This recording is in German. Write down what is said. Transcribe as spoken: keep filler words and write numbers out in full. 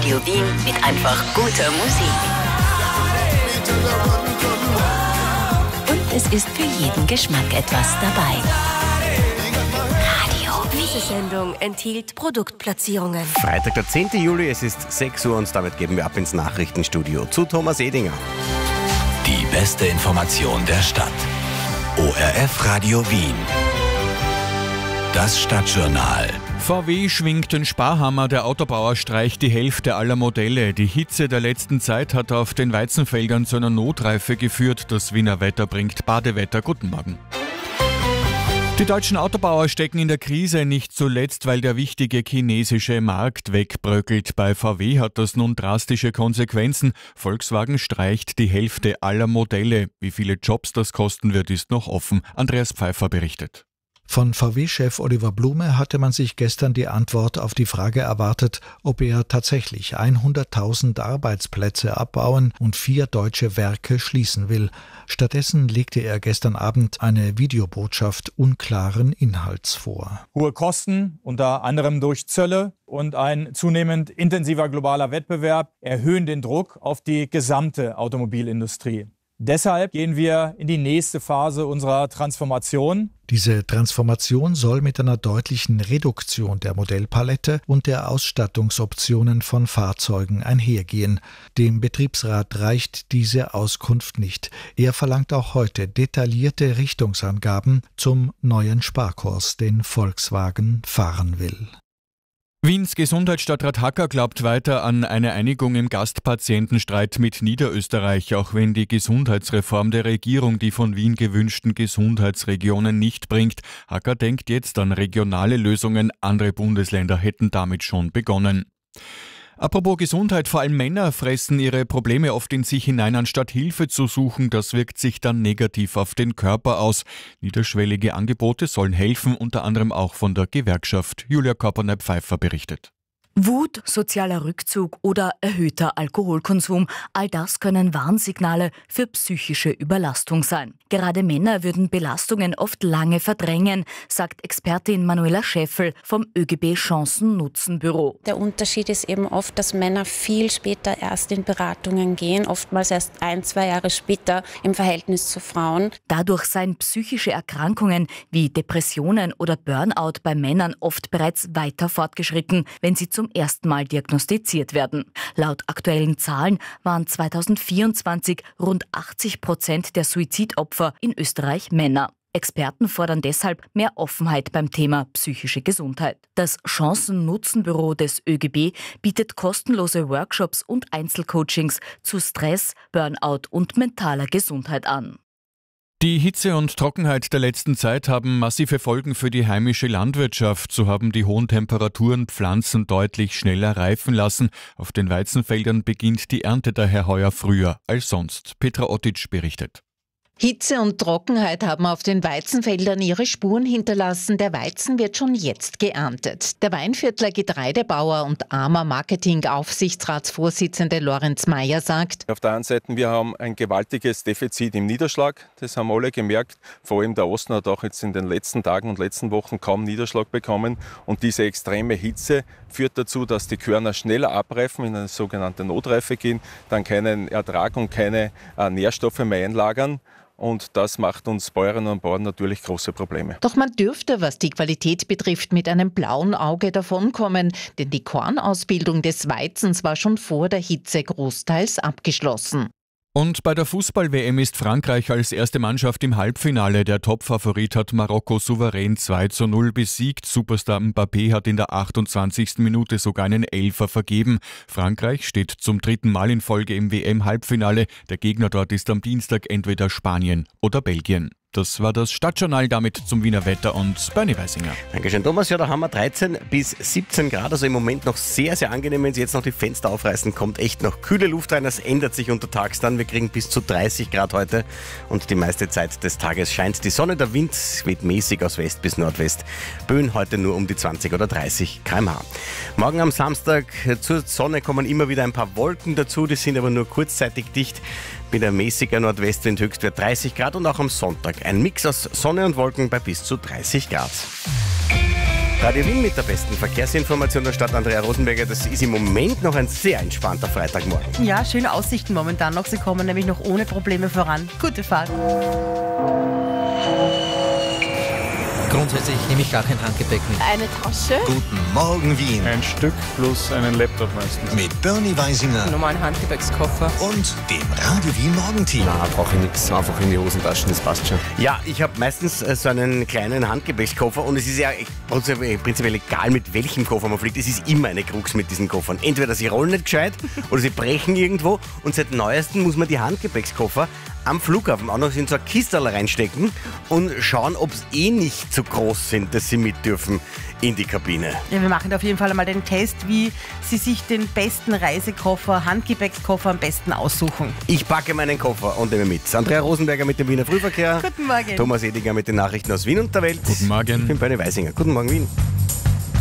Radio Wien mit einfach guter Musik. Und es ist für jeden Geschmack etwas dabei. Radio Wien. Diese Sendung enthielt Produktplatzierungen. Freitag, der zehnten Juli, es ist sechs Uhr und damit geben wir ab ins Nachrichtenstudio zu Thomas Edinger. Die beste Information der Stadt. O R F Radio Wien. Das Stadtjournal. V W schwingt den Sparhammer, der Autobauer streicht die Hälfte aller Modelle. Die Hitze der letzten Zeit hat auf den Weizenfeldern zu einer Notreife geführt. Das Wiener Wetter bringt Badewetter. Guten Morgen. Die deutschen Autobauer stecken in der Krise, nicht zuletzt, weil der wichtige chinesische Markt wegbröckelt. Bei V W hat das nun drastische Konsequenzen. Volkswagen streicht die Hälfte aller Modelle. Wie viele Jobs das kosten wird, ist noch offen. Andreas Pfeiffer berichtet. Von V W-Chef Oliver Blume hatte man sich gestern die Antwort auf die Frage erwartet, ob er tatsächlich hunderttausend Arbeitsplätze abbauen und vier deutsche Werke schließen will. Stattdessen legte er gestern Abend eine Videobotschaft unklaren Inhalts vor. Hohe Kosten, unter anderem durch Zölle, und ein zunehmend intensiver globaler Wettbewerb erhöhen den Druck auf die gesamte Automobilindustrie. Deshalb gehen wir in die nächste Phase unserer Transformation. Diese Transformation soll mit einer deutlichen Reduktion der Modellpalette und der Ausstattungsoptionen von Fahrzeugen einhergehen. Dem Betriebsrat reicht diese Auskunft nicht. Er verlangt auch heute detaillierte Richtungsangaben zum neuen Sparkurs, den Volkswagen fahren will. Wiens Gesundheitsstadtrat Hacker glaubt weiter an eine Einigung im Gastpatientenstreit mit Niederösterreich, auch wenn die Gesundheitsreform der Regierung die von Wien gewünschten Gesundheitsregionen nicht bringt. Hacker denkt jetzt an regionale Lösungen, andere Bundesländer hätten damit schon begonnen. Apropos Gesundheit, vor allem Männer fressen ihre Probleme oft in sich hinein, anstatt Hilfe zu suchen. Das wirkt sich dann negativ auf den Körper aus. Niederschwellige Angebote sollen helfen, unter anderem auch von der Gewerkschaft. Julia Koppernepp-Pfeiffer berichtet. Wut, sozialer Rückzug oder erhöhter Alkoholkonsum, all das können Warnsignale für psychische Überlastung sein. Gerade Männer würden Belastungen oft lange verdrängen, sagt Expertin Manuela Scheffel vom ÖGB Chancen-Nutzen-Büro. Der Unterschied ist eben oft, dass Männer viel später erst in Beratungen gehen, oftmals erst ein, zwei Jahre später im Verhältnis zu Frauen. Dadurch seien psychische Erkrankungen wie Depressionen oder Burnout bei Männern oft bereits weiter fortgeschritten, wenn sie zum ersten Mal diagnostiziert werden. Laut aktuellen Zahlen waren zweitausendvierundzwanzig rund achtzig Prozent der Suizidopfer in Österreich Männer. Experten fordern deshalb mehr Offenheit beim Thema psychische Gesundheit. Das Chancen-Nutzen-Büro des ÖGB bietet kostenlose Workshops und Einzelcoachings zu Stress, Burnout und mentaler Gesundheit an. Die Hitze und Trockenheit der letzten Zeit haben massive Folgen für die heimische Landwirtschaft. So haben die hohen Temperaturen Pflanzen deutlich schneller reifen lassen. Auf den Weizenfeldern beginnt die Ernte daher heuer früher als sonst. Petra Ottic berichtet. Hitze und Trockenheit haben auf den Weizenfeldern ihre Spuren hinterlassen. Der Weizen wird schon jetzt geerntet. Der Weinviertler Getreidebauer und A M A Marketing-Aufsichtsratsvorsitzende Lorenz Meyer sagt: Auf der einen Seite, wir haben ein gewaltiges Defizit im Niederschlag. Das haben alle gemerkt. Vor allem der Osten hat auch jetzt in den letzten Tagen und letzten Wochen kaum Niederschlag bekommen. Und diese extreme Hitze führt dazu, dass die Körner schneller abreifen, in eine sogenannte Notreife gehen, dann keinen Ertrag und keine äh, Nährstoffe mehr einlagern. Und das macht uns Bäuerinnen und Bauern natürlich große Probleme. Doch man dürfte, was die Qualität betrifft, mit einem blauen Auge davonkommen. Denn die Kornausbildung des Weizens war schon vor der Hitze großteils abgeschlossen. Und bei der Fußball-W M ist Frankreich als erste Mannschaft im Halbfinale. Der Topfavorit hat Marokko souverän zwei zu null besiegt. Superstar Mbappé hat in der achtundzwanzigsten Minute sogar einen Elfer vergeben. Frankreich steht zum dritten Mal in Folge im W M-Halbfinale. Der Gegner dort ist am Dienstag entweder Spanien oder Belgien. Das war das Stadtjournal, damit zum Wiener Wetter und Bernie Weisinger. Dankeschön, Thomas. Ja, da haben wir dreizehn bis siebzehn Grad, also im Moment noch sehr, sehr angenehm. Wenn Sie jetzt noch die Fenster aufreißen, kommt echt noch kühle Luft rein. Das ändert sich untertags dann. Wir kriegen bis zu dreißig Grad heute und die meiste Zeit des Tages scheint die Sonne. Der Wind weht mäßig aus West bis Nordwest. Böen heute nur um die zwanzig oder dreißig Kilometer pro Stunde. Morgen am Samstag zur Sonne kommen immer wieder ein paar Wolken dazu. Die sind aber nur kurzzeitig dicht. Mit einem mäßiger Nordwestwind, Höchstwert dreißig Grad, und auch am Sonntag ein Mix aus Sonne und Wolken bei bis zu dreißig Grad. Radio Wien mit der besten Verkehrsinformation der Stadt. Andrea Rosenberger, das ist im Moment noch ein sehr entspannter Freitagmorgen. Ja, schöne Aussichten momentan noch. Sie kommen nämlich noch ohne Probleme voran. Gute Fahrt. Grundsätzlich nehme ich gar kein Handgepäck mit. Eine Tasche. Guten Morgen Wien. Ein Stück plus einen Laptop meistens. Mit Bernie Weisinger. Einen normalen Handgepäckskoffer. Und dem Radio Wien Morgenteam. Na, brauche ich nichts. Einfach in die Hosentaschen, das passt schon. Ja, ich habe meistens äh, so einen kleinen Handgepäckskoffer und es ist ja prinzipiell egal, mit welchem Koffer man fliegt. Es ist immer eine Krux mit diesen Koffern. Entweder sie rollen nicht gescheit oder sie brechen irgendwo und seit neuestem muss man die Handgepäckskoffer am Flughafen auch noch in so eine Kistel reinstecken und schauen, ob es eh nicht so groß sind, dass sie mit dürfen in die Kabine. Ja, wir machen auf jeden Fall einmal den Test, wie Sie sich den besten Reisekoffer, Handgepäckskoffer am besten aussuchen. Ich packe meinen Koffer und nehme mit. Andrea Rosenberger mit dem Wiener Frühverkehr. Guten Morgen. Thomas Edinger mit den Nachrichten aus Wien und der Welt. Guten Morgen. Ich bin Bernie Weisinger. Guten Morgen, Wien.